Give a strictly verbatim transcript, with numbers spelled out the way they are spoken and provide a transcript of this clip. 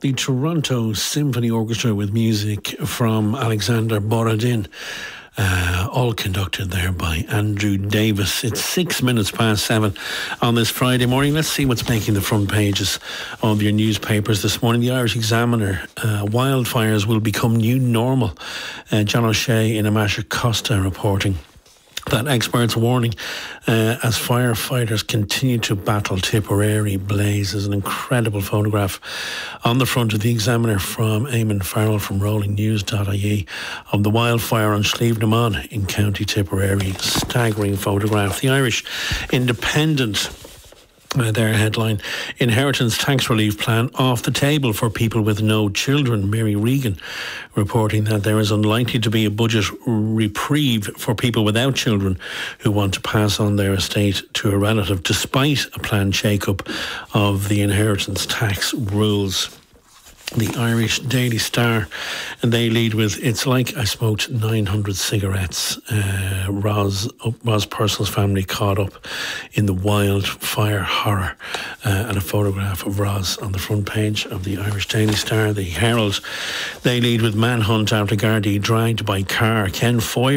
the Toronto Symphony Orchestra with music from Alexander Borodin. Uh, all conducted there by Andrew Davis. It's six minutes past seven on this Friday morning. Let's see what's making the front pages of your newspapers this morning. The Irish Examiner, uh, wildfires will become new normal. Uh, John O'Shea in Amasha Costa reporting that experts warning uh, as firefighters continue to battle Tipperary blaze. Is an incredible photograph on the front of the Examiner from Eamon Farrell from rolling news dot I E of the wildfire on Slieve-na-Mon in County Tipperary. Staggering photograph. The Irish Independent, Uh, their headline, inheritance tax relief plan off the table for people with no children. Mary Regan reporting that there is unlikely to be a budget reprieve for people without children who want to pass on their estate to a relative despite a planned shake-up of the inheritance tax rules. The Irish Daily Star, and they lead with, it's like I smoked nine hundred cigarettes. Uh, Roz, Roz Purcell's family caught up in the wildfire horror. Uh, and a photograph of Roz on the front page of the Irish Daily Star. The Herald, they lead with manhunt after Gardaí dragged by car. Ken Foy